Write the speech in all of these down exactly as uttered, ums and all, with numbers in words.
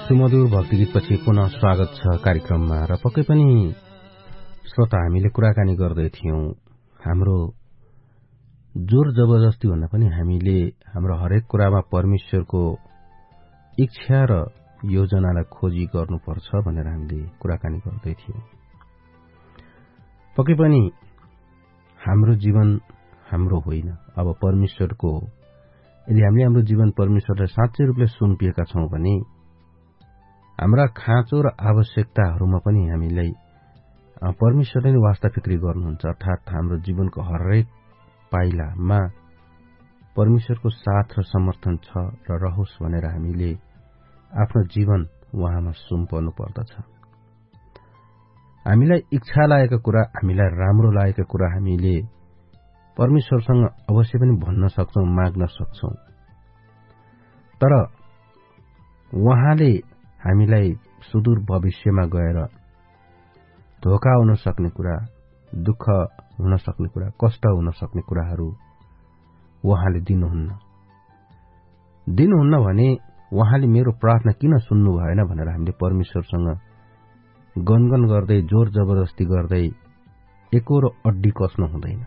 सुमधुर भक्तिगीतपछि पुनः स्वागत छ कार्यक्रममा। र पक्कै पनि श्रोता, हामीले कुराकानी गर्दै थियौं हाम्रो जोर जबरजस्ती भन्दा पनि हामीले हाम्रो हरेक कुरामा परमेश्वरको इच्छा र योजनालाई खोजी गर्नुपर्छ भनेर हामीले कुराकानी गर्दै थियौं। पक्कै पनि हाम्रो जीवन हाम्रो होइन, अब परमेश्वरको हो। यदि हामीले हाम्रो जीवन परमेश्वरलाई साँच्चै रूपले सुम्पिएका छौं भने हाम्रा खाँचो र आवश्यकताहरूमा पनि हामीलाई परमेश्वरले नै वास्ता फिक्री गर्नुहुन्छ। अर्थात् हाम्रो जीवनको हरेक पाइलामा परमेश्वरको साथ र समर्थन छ र रहोस् भनेर हामीले आफ्नो जीवन उहाँमा सुम्पर्नु पर्दछ। हामीलाई इच्छा लागेका कुरा, हामीलाई राम्रो लागेका कुरा हामीले परमेश्वरसँग अवश्य पनि भन्न सक्छौं, माग्न सक्छौं। तर उहाँले हामीलाई सुदूर भविष्यमा गएर धोका हुन सक्ने कुरा, दुःख हुन सक्ने कुरा, कष्ट हुन सक्ने कुराहरू उहाँले दिनुहुन्न। दिनुहुन्न भने उहाँले मेरो प्रार्थना किन सुन्नु भएन भनेर हामीले परमेश्वरसँग गनगन गर्दै, जोर जबरजस्ती गर्दै एकरो अड्डी कस्नु हुँदैन।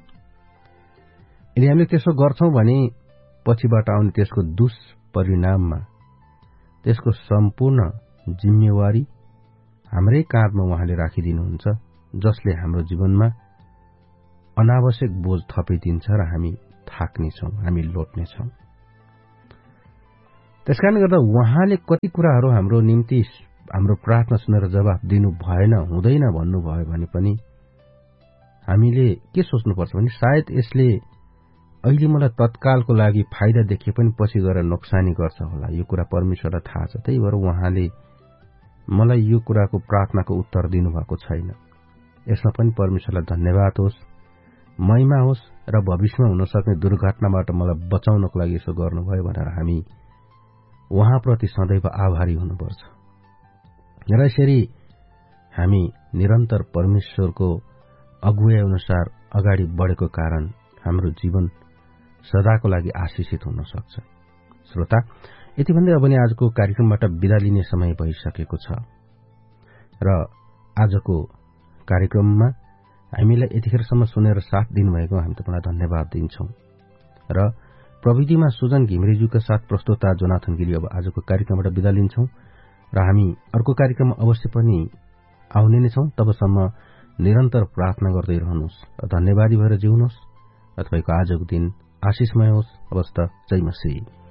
यदि हामीले त्यसो गर्छौं भने पछिबाट आउने त्यसको दुष्परिणाममा त्यसको सम्पूर्ण जिम्मेवारी हाम्रै काँधमा उहाँले राखिदिनुहुन्छ, जसले हाम्रो जीवनमा अनावश्यक बोझ थपिदिन्छ र हामी थाक्नेछौं, हामी लोट्नेछौं। त्यसकारणले गर्दा उहाँले कति कुराहरू हाम्रो निम्ति हाम्रो प्रार्थना सुनेर जवाफ दिनु भएन, हुँदैन भन्नुभयो भने पनि हामीले के सोच्नुपर्छ भने सायद यसले अहिले मलाई तत्कालको लागि फाइदा देखिए पनि पछि गएर नोक्सानी गर्छ होला। यो कुरा परमेश्वरलाई थाहा छ, त्यही भएर उहाँले मलाई यो कुराको प्रार्थनाको उत्तर दिनुभएको छैन। यसमा पनि परमेश्वरलाई धन्यवाद होस्, महिमा होस् र भविष्यमा हुन सक्ने दुर्घटनाबाट मलाई बचाउनको लागि यसो गर्नुभयो भनेर हामी उहाँप्रति सदैव आभारी हुनुपर्छ। र यसरी हामी निरन्तर परमेश्वरको अगुवाई अनुसार अगाडि बढेको कारण हाम्रो जीवन सदाको लागि आशिषित हुन सक्छ। श्रोता, यति भन्दै अब नि आजको कार्यक्रमबाट बिदा लिने समय भइसकेको छ र आजको कार्यक्रममा हामीलाई यतिखेरसम्म सुनेर साथ दिनुभएको हामी तपाईलाई धन्यवाद दिन्छौं। र प्रविधिमा सुजन घिमिरेज्यूका साथ प्रस्तुता जोनाथन गिरी अब आजको कार्यक्रमबाट बिदा लिन्छौं र हामी अर्को कार्यक्रम अवश्य पनि आउने नै छौं। तबसम्म निरन्तर प्रार्थना गर्दै रहनुहोस् र धन्यवादी भएर जिउनुहोस्। तपाईँको आजको दिन आशिषमय होस्। अवस्था जय मसीह।